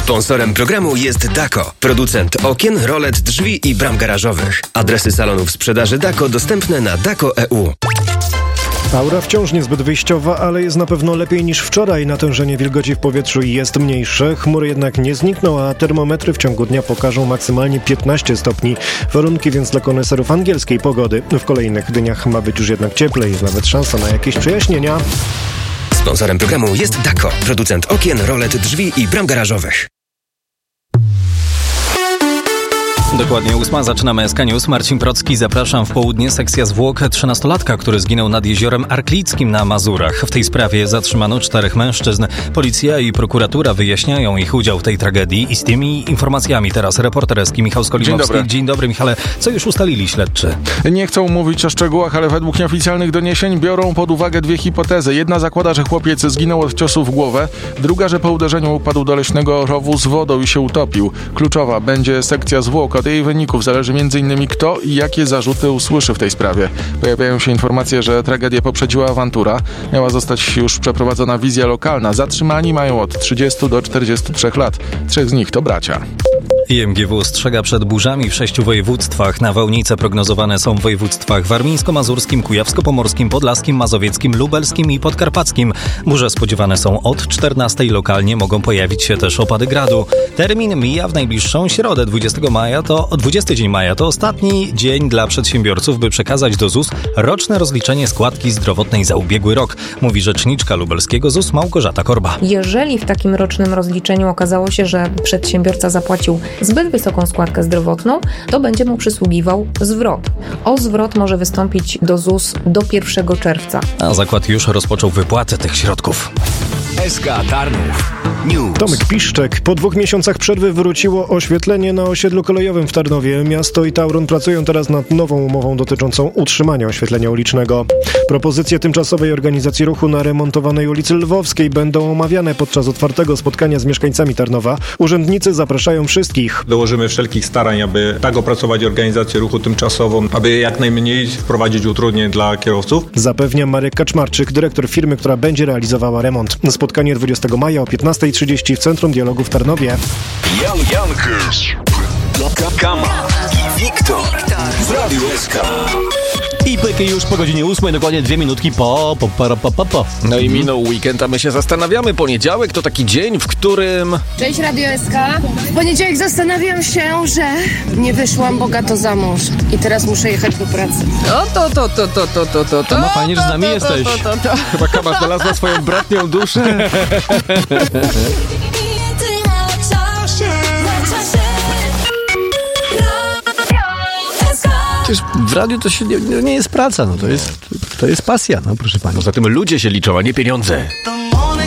Sponsorem programu jest Dako, producent okien, rolet, drzwi i bram garażowych. Adresy salonów sprzedaży Dako dostępne na dako.eu. Aura wciąż niezbyt wyjściowa, ale jest na pewno lepiej niż wczoraj. Natężenie wilgoci w powietrzu jest mniejsze, chmury jednak nie znikną, a termometry w ciągu dnia pokażą maksymalnie 15 stopni. Warunki więc dla koneserów angielskiej pogody. W kolejnych dniach ma być już jednak cieplej, jest nawet szansa na jakieś przejaśnienia. Sponsorem programu jest Dako, producent okien, rolet, drzwi i bram garażowych. Dokładnie 8. Zaczynamy SK News. Marcin Procki, zapraszam. W południe sekcja zwłok 13-latka, który zginął nad jeziorem Arklickim na Mazurach. W tej sprawie zatrzymano 4 mężczyzn. Policja i prokuratura wyjaśniają ich udział w tej tragedii i z tymi informacjami teraz reporter Eski Michał Skolimowski. Dzień dobry, Michale. Co już ustalili śledczy? Nie chcą mówić o szczegółach, ale według nieoficjalnych doniesień biorą pod uwagę 2 hipotezy. Jedna zakłada, że chłopiec zginął od ciosu w głowę. Druga, że po uderzeniu upadł do leśnego rowu z wodą i się utopił. Kluczowa będzie sekcja zwłok. Od jej wyników zależy m.in. kto i jakie zarzuty usłyszy w tej sprawie. Pojawiają się informacje, że tragedię poprzedziła awantura. Miała zostać już przeprowadzona wizja lokalna. Zatrzymani mają od 30 do 43 lat. 3 z nich to bracia. IMGW ostrzega przed burzami w 6 województwach. Nawałnice prognozowane są w województwach warmińsko-mazurskim, kujawsko-pomorskim, podlaskim, mazowieckim, lubelskim i podkarpackim. Burze spodziewane są od 14. Lokalnie mogą pojawić się też opady gradu. Termin mija w najbliższą środę. 20 dzień maja to ostatni dzień dla przedsiębiorców, by przekazać do ZUS roczne rozliczenie składki zdrowotnej za ubiegły rok, mówi rzeczniczka lubelskiego ZUS Małgorzata Korba. Jeżeli w takim rocznym rozliczeniu okazało się, że przedsiębiorca zapłacił zbyt wysoką składkę zdrowotną, to będzie mu przysługiwał zwrot. O zwrot może wystąpić do ZUS do 1 czerwca. A zakład już rozpoczął wypłatę tych środków. SK Tarnów News. Tomek Piszczek. Po 2 miesiącach przerwy wróciło oświetlenie na osiedlu kolejowym w Tarnowie. Miasto i Tauron pracują teraz nad nową umową dotyczącą utrzymania oświetlenia ulicznego. Propozycje tymczasowej organizacji ruchu na remontowanej ulicy Lwowskiej będą omawiane podczas otwartego spotkania z mieszkańcami Tarnowa. Urzędnicy zapraszają wszystkich. Dołożymy wszelkich starań, aby tak opracować organizację ruchu tymczasową, aby jak najmniej wprowadzić utrudnień dla kierowców. Zapewnia Marek Kaczmarczyk, dyrektor firmy, która będzie realizowała remont. Spotkanie 20 maja o 15:30 w Centrum Dialogu w Tarnowie. Jan Jankers, Kama i Wiktor w Radiu SK. I pyki już po godzinie 8, dokładnie 2 minutki po. No i minął weekend, a my się zastanawiamy. Poniedziałek to taki dzień, w którym... Cześć Radio SK. W poniedziałek zastanawiam się, że nie wyszłam bogato za mąż i teraz muszę jechać do pracy. To ma fajnie, że z nami jesteś. Chyba Kama znalazła swoją bratnią duszę. Przecież w radiu to się nie jest praca, no to jest pasja, no proszę pani. Poza tym ludzie się liczą, a nie pieniądze.